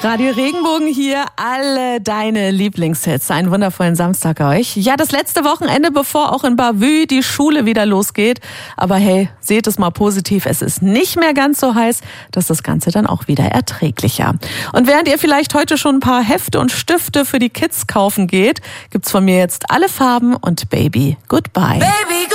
Radio Regenbogen hier, alle deine Lieblingshits. Einen wundervollen Samstag euch. Ja, das letzte Wochenende, bevor auch in Bavü die Schule wieder losgeht. Aber hey, seht es mal positiv, es ist nicht mehr ganz so heiß, dass das Ganze dann auch wieder erträglicher. Und während ihr vielleicht heute schon ein paar Hefte und Stifte für die Kids kaufen geht, gibt's von mir jetzt alle Farben und Baby Goodbye. Baby,